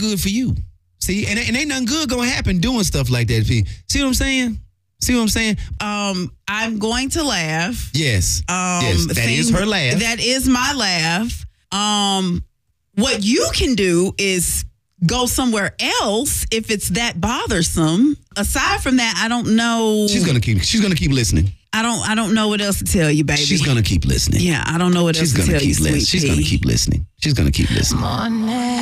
good for you. See, and ain't nothing good gonna happen doing stuff like that, P. See what I'm saying? I'm going to laugh. Yes. Yes, that is her laugh. That is my laugh. What you can do is go somewhere else if it's that bothersome. Aside from that, I don't know. She's gonna keep listening. I don't know what else to tell you, baby. She's gonna keep listening. Yeah, I don't know what else to tell you, sweet pea. She's gonna keep listening. She's gonna keep listening.